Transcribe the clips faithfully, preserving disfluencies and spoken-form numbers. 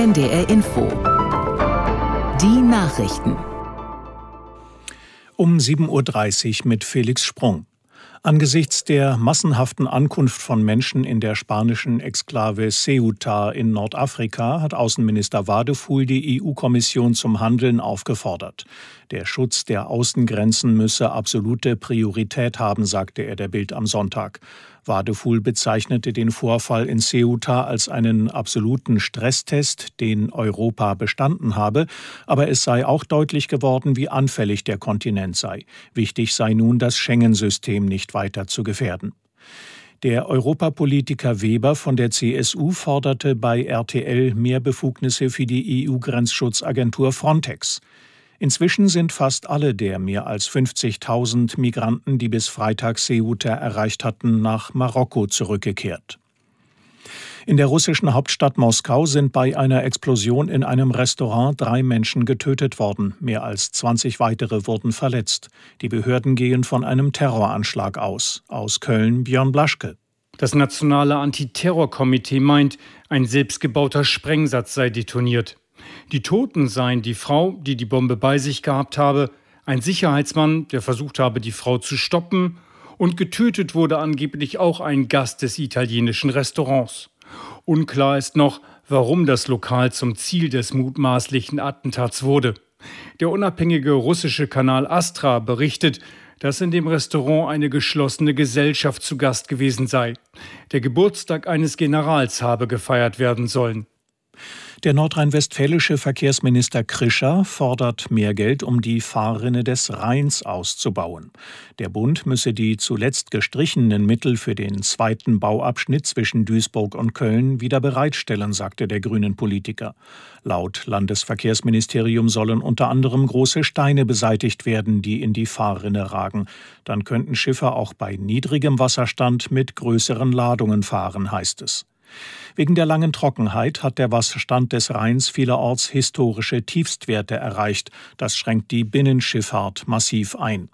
N D R Info. Die Nachrichten. Um sieben Uhr dreißig mit Felix Sprung. Angesichts der massenhaften Ankunft von Menschen in der spanischen Exklave Ceuta in Nordafrika hat Außenminister Wadefuhl die E U-Kommission zum Handeln aufgefordert. Der Schutz der Außengrenzen müsse absolute Priorität haben, sagte er der Bild am Sonntag. Wadefuhl bezeichnete den Vorfall in Ceuta als einen absoluten Stresstest, den Europa bestanden habe, aber es sei auch deutlich geworden, wie anfällig der Kontinent sei. Wichtig sei nun, das Schengen-System nicht weiter zu gefährden. Der Europapolitiker Weber von der C S U forderte bei R T L mehr Befugnisse für die E U-Grenzschutzagentur Frontex. Inzwischen sind fast alle der mehr als fünfzigtausend Migranten, die bis Freitag Ceuta erreicht hatten, nach Marokko zurückgekehrt. In der russischen Hauptstadt Moskau sind bei einer Explosion in einem Restaurant drei Menschen getötet worden. Mehr als zwanzig weitere wurden verletzt. Die Behörden gehen von einem Terroranschlag aus. Aus Köln Björn Blaschke. Das Nationale Antiterrorkomitee meint, ein selbstgebauter Sprengsatz sei detoniert. Die Toten seien die Frau, die die Bombe bei sich gehabt habe, ein Sicherheitsmann, der versucht habe, die Frau zu stoppen, und getötet wurde angeblich auch ein Gast des italienischen Restaurants. Unklar ist noch, warum das Lokal zum Ziel des mutmaßlichen Attentats wurde. Der unabhängige russische Kanal Astra berichtet, dass in dem Restaurant eine geschlossene Gesellschaft zu Gast gewesen sei. Der Geburtstag eines Generals habe gefeiert werden sollen. Der nordrhein-westfälische Verkehrsminister Krischer fordert mehr Geld, um die Fahrrinne des Rheins auszubauen. Der Bund müsse die zuletzt gestrichenen Mittel für den zweiten Bauabschnitt zwischen Duisburg und Köln wieder bereitstellen, sagte der grünen Politiker. Laut Landesverkehrsministerium sollen unter anderem große Steine beseitigt werden, die in die Fahrrinne ragen. Dann könnten Schiffe auch bei niedrigem Wasserstand mit größeren Ladungen fahren, heißt es. Wegen der langen Trockenheit hat der Wasserstand des Rheins vielerorts historische Tiefstwerte erreicht. Das schränkt die Binnenschifffahrt massiv ein.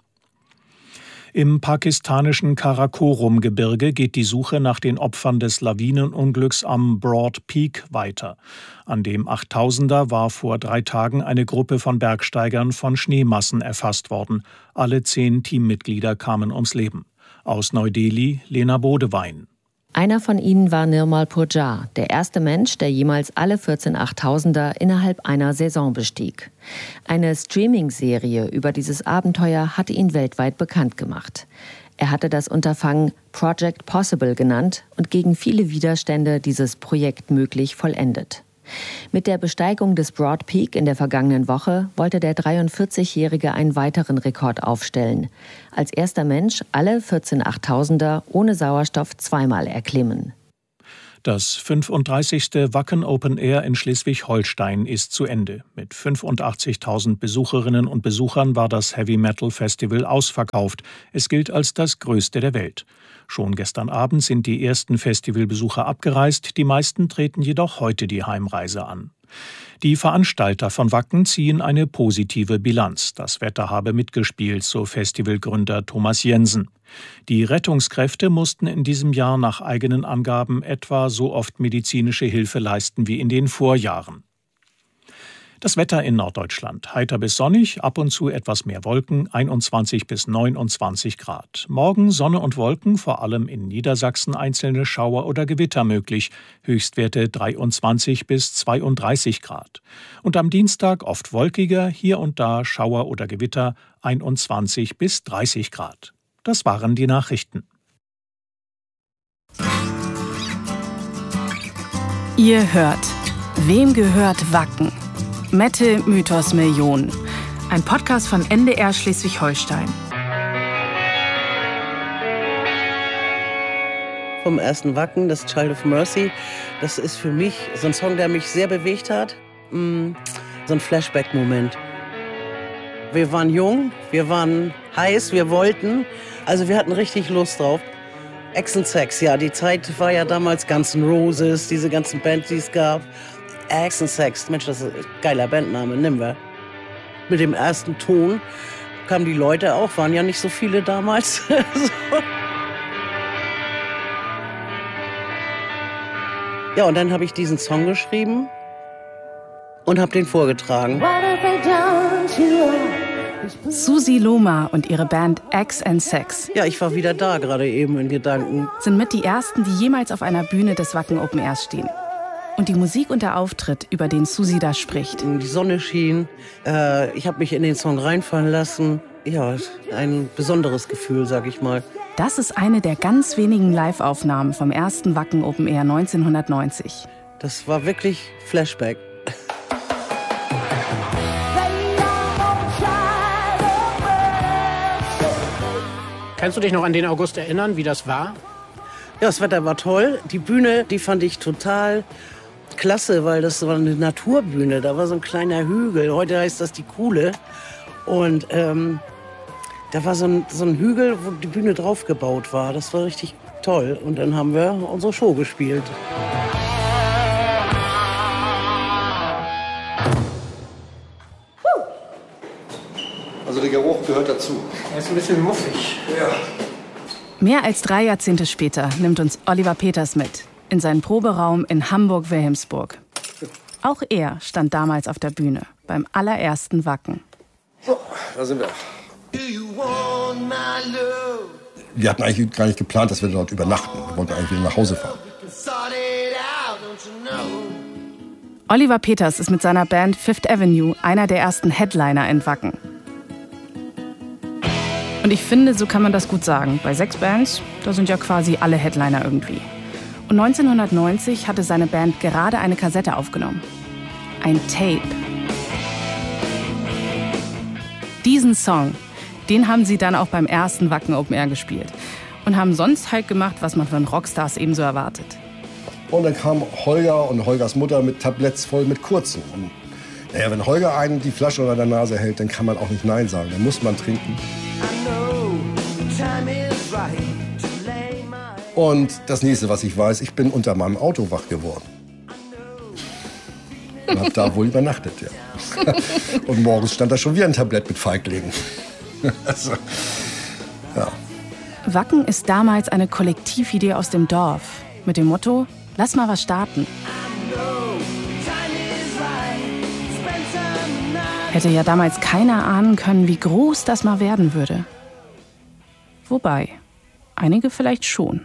Im pakistanischen Karakorum-Gebirge geht die Suche nach den Opfern des Lawinenunglücks am Broad Peak weiter. An dem Achttausender war vor drei Tagen eine Gruppe von Bergsteigern von Schneemassen erfasst worden. Alle zehn Teammitglieder kamen ums Leben. Aus Neu-Delhi, Lena Bodewein. Einer von ihnen war Nirmal Purjar, der erste Mensch, der jemals alle vierzehn Achttausender innerhalb einer Saison bestieg. Eine Streaming-Serie über dieses Abenteuer hatte ihn weltweit bekannt gemacht. Er hatte das Unterfangen Project Possible genannt und gegen viele Widerstände dieses Projekt möglich vollendet. Mit der Besteigung des Broad Peak in der vergangenen Woche wollte der dreiundvierzigjährige einen weiteren Rekord aufstellen. Als erster Mensch alle vierzehn Achttausender ohne Sauerstoff zweimal erklimmen. Das fünfunddreißigste Wacken Open Air in Schleswig-Holstein ist zu Ende. Mit fünfundachtzigtausend Besucherinnen und Besuchern war das Heavy Metal Festival ausverkauft. Es gilt als das größte der Welt. Schon gestern Abend sind die ersten Festivalbesucher abgereist, die meisten treten jedoch heute die Heimreise an. Die Veranstalter von Wacken ziehen eine positive Bilanz. Das Wetter habe mitgespielt, so Festivalgründer Thomas Jensen. Die Rettungskräfte mussten in diesem Jahr nach eigenen Angaben etwa so oft medizinische Hilfe leisten wie in den Vorjahren. Das Wetter in Norddeutschland. Heiter bis sonnig, ab und zu etwas mehr Wolken, einundzwanzig bis neunundzwanzig Grad. Morgen Sonne und Wolken, vor allem in Niedersachsen einzelne Schauer oder Gewitter möglich. Höchstwerte dreiundzwanzig bis zweiunddreißig Grad. Und am Dienstag oft wolkiger, hier und da Schauer oder Gewitter, einundzwanzig bis dreißig Grad. Das waren die Nachrichten. Ihr hört, wem gehört Wacken? Mette Mythos Million. Ein Podcast von N D R Schleswig-Holstein. Vom ersten Wacken, das Child of Mercy, das ist für mich so ein Song, der mich sehr bewegt hat. So ein Flashback-Moment. Wir waren jung, wir waren heiß, wir wollten. Also wir hatten richtig Lust drauf. X and Sex, ja, die Zeit war ja damals Guns N' Roses, diese ganzen Bands, die es gab. X and Sex, Mensch, das ist ein geiler Bandname, nehmen wir. Mit dem ersten Ton kamen die Leute auch, waren ja nicht so viele damals. so. Ja, und dann habe ich diesen Song geschrieben und habe den vorgetragen. Susi Loma und ihre Band X and Sex. Ja, ich war wieder da, gerade eben in Gedanken. Sind mit die ersten, die jemals auf einer Bühne des Wacken Open Airs stehen. Und die Musik und der Auftritt, über den Susi da spricht. Die Sonne schien, äh, ich habe mich in den Song reinfallen lassen. Ja, ein besonderes Gefühl, sag ich mal. Das ist eine der ganz wenigen Live-Aufnahmen vom ersten Wacken Open Air neunzehnhundertneunzig. Das war wirklich Flashback. Kannst du dich noch an den August erinnern, wie das war? Ja, das Wetter war toll. Die Bühne, die fand ich total klasse, weil das war eine Naturbühne. Da war so ein kleiner Hügel. Heute heißt das die Kuhle. Und ähm, da war so ein, so ein Hügel, wo die Bühne drauf gebaut war. Das war richtig toll. Und dann haben wir unsere Show gespielt. Also der Geruch gehört dazu. Er ist ein bisschen muffig. Ja. Mehr als drei Jahrzehnte später nimmt uns Oliver Peters mit in seinen Proberaum in Hamburg-Wilhelmsburg. Auch er stand damals auf der Bühne beim allerersten Wacken. So, da sind wir. Wir hatten eigentlich gar nicht geplant, dass wir dort übernachten. Wir wollten eigentlich wieder nach Hause fahren. Oliver Peters ist mit seiner Band Fifth Avenue einer der ersten Headliner in Wacken. Und ich finde, so kann man das gut sagen. Bei sechs Bands, da sind ja quasi alle Headliner irgendwie. Und neunzehnhundertneunzig hatte seine Band gerade eine Kassette aufgenommen. Ein Tape. Diesen Song, den haben sie dann auch beim ersten Wacken Open Air gespielt. Und haben sonst halt gemacht, was man von Rockstars ebenso erwartet. Und dann kam Holger und Holgers Mutter mit Tabletts voll mit Kurzen. Und naja, wenn Holger einen die Flasche unter der Nase hält, dann kann man auch nicht Nein sagen. Dann muss man trinken. Und das nächste, was ich weiß, ich bin unter meinem Auto wach geworden. Und hab da wohl übernachtet, ja. Und morgens stand da schon wieder ein Tablett mit Feiglingen. Also, ja. Wacken ist damals eine Kollektividee aus dem Dorf. Mit dem Motto, lass mal was starten. Hätte ja damals keiner ahnen können, wie groß das mal werden würde. Wobei, einige vielleicht schon.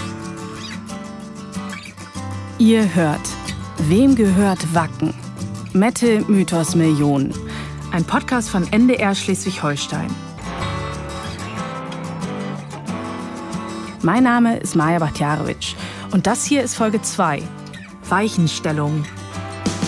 Ihr hört, wem gehört Wacken? Mette, Mythos, Millionen. Ein Podcast von N D R Schleswig-Holstein. Mein Name ist Maja Bachtjarewitsch und das hier ist Folge zwei. Weichenstellung.